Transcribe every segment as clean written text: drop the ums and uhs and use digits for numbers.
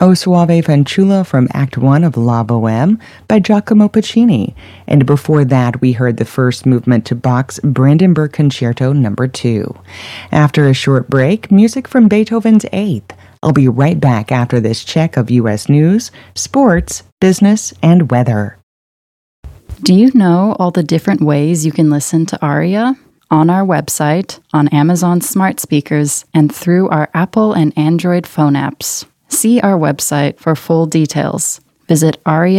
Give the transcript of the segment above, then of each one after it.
O Soave Fanciulla from Act 1 of La Boheme by Giacomo Puccini. And before that, we heard the first movement to Bach's Brandenburg Concerto No. 2. After a short break, music from Beethoven's Eighth. I'll be right back after this check of U.S. news, sports, business, and weather. Do you know all the different ways you can listen to ARIA? On our website, on Amazon smart speakers, and through our Apple and Android phone apps. See our website for full details. Visit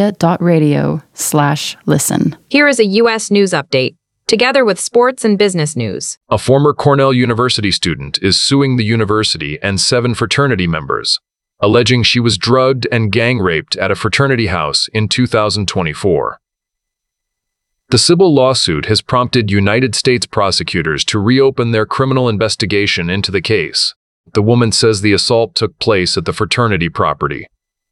aria.radio/listen. Here is a U.S. news update, together with sports and business news. A former Cornell University student is suing the university and 7 fraternity members, alleging she was drugged and gang raped at a fraternity house in 2024. The civil lawsuit has prompted United States prosecutors to reopen their criminal investigation into the case. The woman says the assault took place at the fraternity property.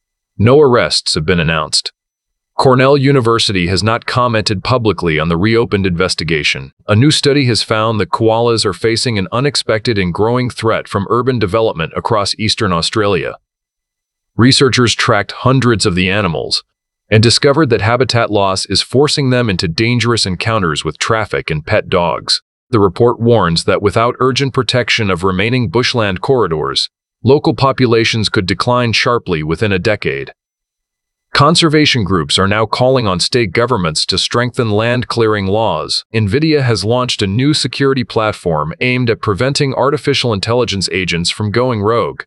No arrests have been announced. Cornell University has not commented publicly on the reopened investigation. A new study has found that koalas are facing an unexpected and growing threat from urban development across eastern Australia. Researchers tracked hundreds of the animals and discovered that habitat loss is forcing them into dangerous encounters with traffic and pet dogs. The report warns that without urgent protection of remaining bushland corridors, local populations could decline sharply within a decade. Conservation groups are now calling on state governments to strengthen land clearing laws. NVIDIA has launched a new security platform aimed at preventing artificial intelligence agents from going rogue.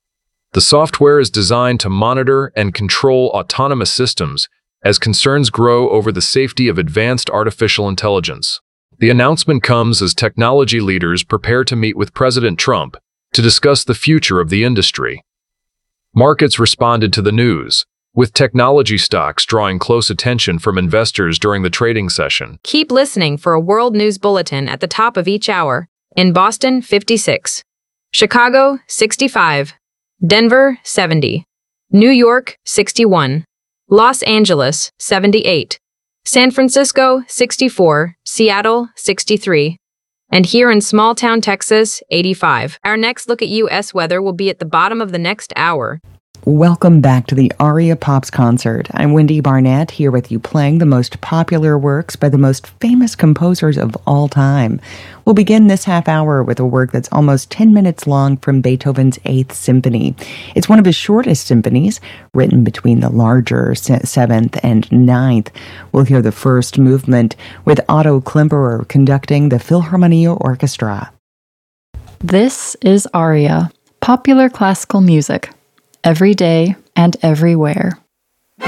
The software is designed to monitor and control autonomous systems as concerns grow over the safety of advanced artificial intelligence. The announcement comes as technology leaders prepare to meet with President Trump to discuss the future of the industry. Markets responded to the news, with technology stocks drawing close attention from investors during the trading session. Keep listening for a world news bulletin at the top of each hour. In Boston, 56. Chicago, 65. Denver, 70. New York, 61. Los Angeles, 78. San Francisco, 64. Seattle, 63. And here in small-town Texas, 85. Our next look at U.S. weather will be at the bottom of the next hour. Welcome back to the ARIA Pops Concert. I'm Wendy Barnett, here with you playing the most popular works by the most famous composers of all time. We'll begin this half hour with a work that's almost 10 minutes long from Beethoven's Eighth Symphony. It's one of his shortest symphonies, written between the larger 7th and 9th. We'll hear the first movement with Otto Klemperer conducting the Philharmonia Orchestra. This is ARIA, popular classical music, every day and everywhere.